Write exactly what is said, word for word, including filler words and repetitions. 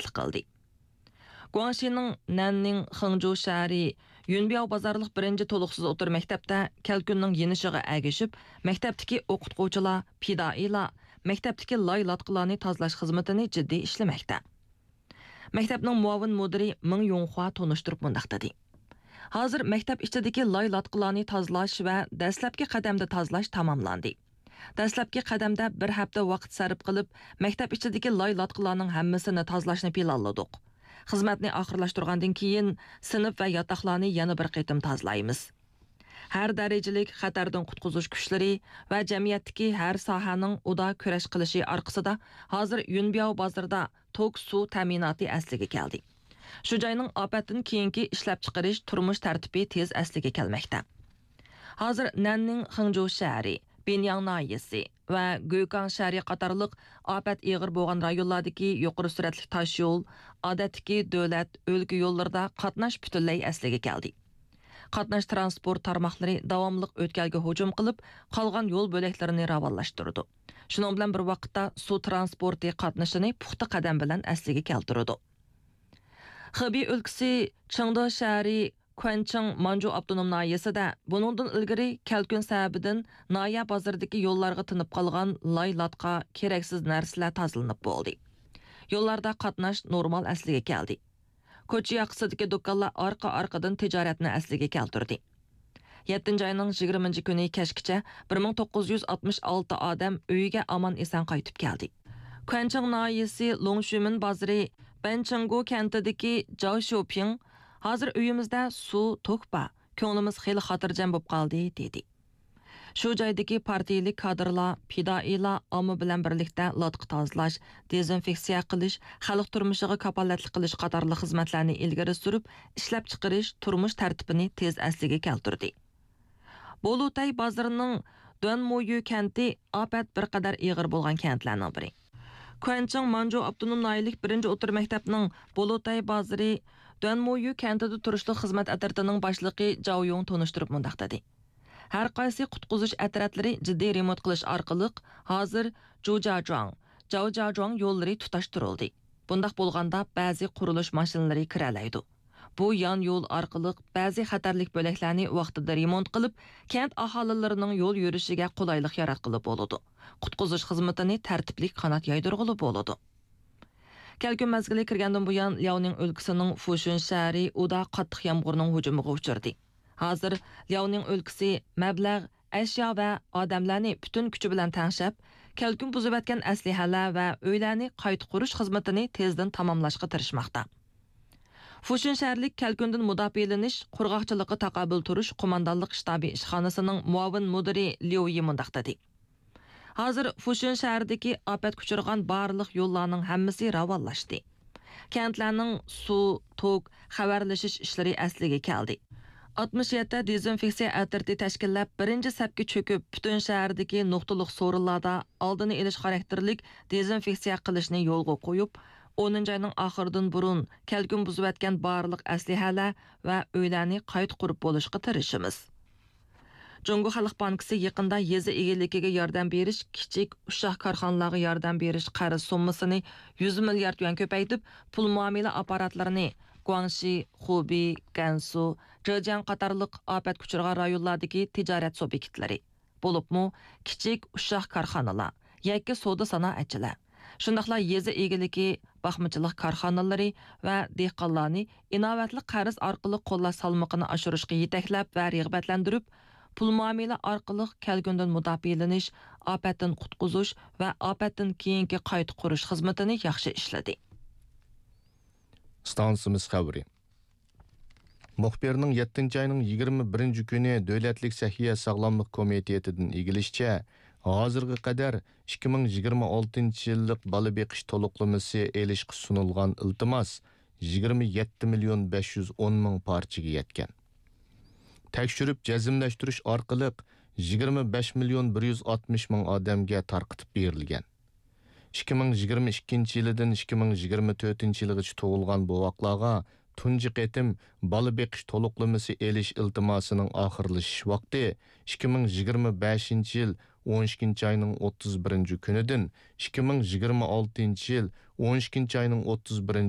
kafolatlı qildi. Guangxining Nanning Hangzhou shahri Yunbiao bozorliq birinchi to'liqsiz o'tir maktabda kelkunning yenishiga agishib, maktabdagi o'qituvchilar, fidoilar, maktabdagi loy-lotqilarni tozalash xizmatini jiddiy ishlamoqda. Maktabning muavin mudiri Ming Yonghua tonishtirib mundaq dedi. Hozir maktab ichidagi loy-lotqilarni tozalash va dastlabki qadamda tozalash tamomlandi. Dastlabki qadamda bir hafta vaqt sarf qilib, maktab ichidagi loy-lotqilarning hammasini tozalashni planladik. Xizmatni oxirlashtirgandan keyin sinf va yotoqlarni yana bir qitim tozalaymiz. Har darajalik xatardan qutqizish kuchlari va jamiyatdagi har sohaning uda kurash qilishi orqasida hozir Yunbiao bozorida tok suv ta'minoti asliga keldi. Shu joyning ofatdan keyingi ishlab chiqarish turmush tartibi tez asliga kelmoqda. Hozir Nanning Hangzhou shahri, Binyang nahiyasi va Guikang shahri qatorliq ofat ig'ir bo'lgan rayonlardagi yuqori suratli tosh yo'l, odatdagi davlat o'lka yo'llarida qatnash butunlay asliga keldi. Qatnash transport tarmoqlari davomli o'tkalga hujum qilib, qolgan yo'l bo'laklarini ravonlashtirdi. Shuning bilan bir vaqtda suv transporti qatnashini puxta qadam bilan asliga keltirdi. Xibey o'lkasi Chengde shahri Quancheng Manju avtonom nahiyasida buningdan ilgari kelkun sababidan nahiya bozoridagi yo'llarga tinib qolgan loy-lotqa keraksiz narsalar tozalanib bo'ldi. Yo'llarda qatnash normal asliga keldi. Ko'cha yoqasidagi do'konlar orqa-orqadan tijoratni asliga keltirdi. yettinchi oyning yigirmanchi kuni kechgacha bir ming to'qqiz yuz oltmish olti odam uyiga omon eson qaytib keldi. Quancheng nahiyasi Longshumin bozori Benchenggu kentidagi Zhao Shouping hozir uyimizda suv to'kpa, ko'nglimiz xeyli xotirjam bo'lib qoldi dedi. Shu joydagi partiyalik kadrlar, fidoilar omma bilan birlikda lotqa tozalash, dezinfeksiya qilish, xalq turmushiga kapolatlik qilish qatorli xizmatlarni ilgari surib, ishlab chiqarish turmush tartibini tez asliga keltirdi. Bolutay bozorining Duanmoyu kenti ofat bir qadar ig'ir bo'lgan kentlarning biri. Quancheng Manju avtonom nahiyalik birinchi o'tir maktabning Bolutay bozori Duanmoyu kentida turishli xizmat atratining boshlig'i Zhao Yong tonishtirib mundaq dedi. Har qaysi qutqizish atratlari jiddiy remont qilish orqali hozir Zhujiazhuang, Zhaojiazhuang yo'llari tutashtirildi. Bundaq bo'lganda ba'zi qurilish mashinalari kiralaydi. Bu yon yo'l orqali ba'zi xatarlik bo'laklarni vaqtida remont qilib, kent aholilarining yo'l yurishiga qulaylik yaratqili bo'ladi. Qutqizish xizmatini tartibli qanot yaydirg'ili bo'ladi. Kelkun mazgili kirgandan buyon Liaoning o'lkasining Fushun shahri uda qattiq yomg'irning hujumiga uchirdi. Hozir Liaoning o'lkasi mablag', ashyo va odamlarni butun kuchi bilan tangshab, kelkun buzib o'tgan aslihalar va uylarni qayta qurish xizmatini tezdan tamomlashga tirishmoqda. Fushun shaharlik kelkundan mudofialanish, qurg'oqchilikqa taqobil turish qo'mondonlik shtabi ishxonasining muavin mudiri Liu Yi mundaq dedi. Hozir Fushun shahridagi ofat kuchirgan barliq yo'llarning hammasi ravonlashdi. Kentlarning suv, tok, xabarlashish ishlari asliga keldi. oltmish yetti dezinfeksiya atrati tashkillab birinchi safga cho'kib, butun shahardagi nuqtaliq so'rinlarda oldini olish xarakterlik dezinfeksiya qilishni yo'lga qo'yib, o'ninchi oyning oxiridan burun kelkun buzib o'tgan barliq aslihalar va uylarni qayta qurib bo'lishga tirishimiz. Jungo Xalq Bankisi yaqinda yezi egaligiga yordam berish, kichik ushaq korxonalarga yordam berish qarz summasini yuz milliard yuan ko'paytib, pul muomala apparatlarini Guangxi, Hubei, Gansu, Zhejiang qatorliq ofat kuchirgan rayonlardagi tijorat sub'ektlari, bo'libmi kichik ushaq korxonalar, yoki savdo sanoatchilar, shundaqla yezi egaligi baxmachilik korxonalari va dehqonlarni innovatli qarz orqali qo'llash salmoqini oshirishga yetaklab va rag'batlantirib, pul muomala orqali kelgundan mudofialanish, ofatdan qutqizish va ofatdan keyingi qayta qurish xizmatini yaxshi ishladi. Stansimiz xabari. Muxbirning yettinchi oyning yigirma birinchi kuni Davlatlik Sahiya Sog'lomlik komitetidan egilishicha, hozirga qadar ikki ming yigirma oltinchi yillik bola beqish to'liqlamasi elishga sunilgan iltimos yigirma yetti million besh yuz o'n ming parchaga yetgan. Tekshirib jazmlashtirish orqali yigirma besh million bir yuz oltmish ming odamga tarqitib berilgan. ikki ming yigirma ikkinchi yildan ikki ming yigirma to'rtinchi yilgacha tug'ilgan bu vaqtlarga tunji qatim bola beqish to'liqlamasi elish iltimosining oxirlashish vaqti ikki ming yigirma beshinchi yil o'n ikkinchi oyning o'ttiz birinchi kunidan ikki ming yigirma oltinchi yil o'n ikkinchi oyning o'ttiz birinchi